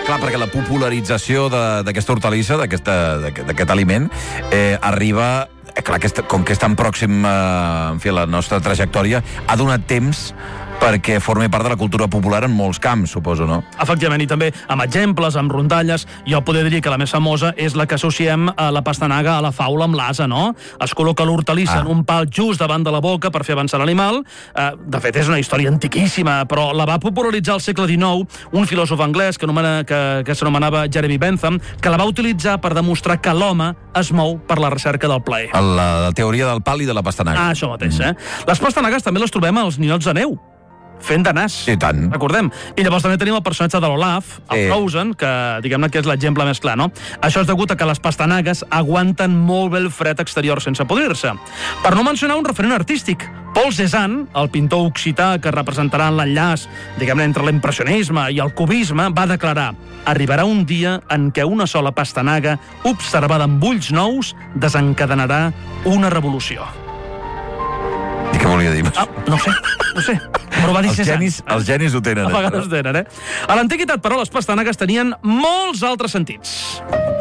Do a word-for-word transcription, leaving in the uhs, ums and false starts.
Clar, perquè la popularització d'aquesta hortalissa, d'aquest aliment, eh, arriba... Eh, clar, que com que és tan pròxim eh, en fi, a la nostra trajectòria, ha donat temps perquè formi part de la cultura popular en molts camps, suposo, no? Efectivament, i també amb exemples, amb rondalles. Jo podria dir que la més famosa és la que associem a la pastanaga a la faula amb l'ase, no? Es col·loca l'hortalissa ah. en un pal just davant de la boca per fer avançar l'animal. Eh, de fet, és una història antiquíssima, però la va popularitzar al segle dinou un filòsof anglès que, anomena, que, que s'anomenava Jeremy Bentham, que la va utilitzar per demostrar que l'home es mou per la recerca del plaer. La, la teoria del pal i de la pastanaga. Ah, això mateix, eh? Mm. Les pastanagues també les trobem als ninots de neu, fent de nas. I tant. Recordem. I llavors també tenim el personatge de l'Olaf, el Frozen, que diguem-ne que és l'exemple més clar, no? Això és degut a que les pastanagues aguanten molt bé el fred exterior sense podrir-se. Per no mencionar un referent artístic, Paul Cézanne, el pintor occità que representarà l'enllaç, diguem-ne, entre l'impressionisme i el cubisme, va declarar: arribarà un dia en què una sola pastanaga, observada amb ulls nous, desencadenarà una revolució. I què volia dir? Ah, no sé, no sé. Però va dir els, genis, els genis ho tenen. A vegades ho tenen, eh? A l'antiguitat, però, les pastanagues tenien molts altres sentits.